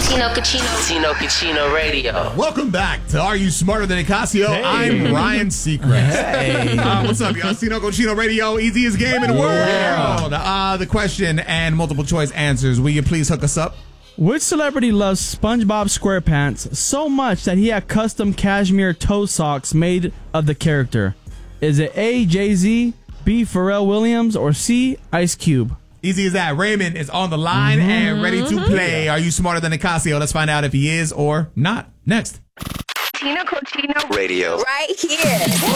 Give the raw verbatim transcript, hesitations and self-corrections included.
Tino Cucino. Tino Cucino Radio. Welcome back to Are You Smarter Than Nicasio? Hey. I'm Ryan Seacrest. Hey. Uh, what's up, y'all? Tino Cucino Radio, easiest game in the world. Uh, the question and multiple choice answers. Will you please hook us up? Which celebrity loves SpongeBob SquarePants so much that he had custom cashmere toe socks made of the character? Is it A, Jay-Z, B, Pharrell Williams, or C, Ice Cube? Easy as that. Raymond is on the line mm-hmm. and ready to play. Are you smarter than Nicasio? Let's find out if he is or not. Next. Tino Cucino Radio. Right here.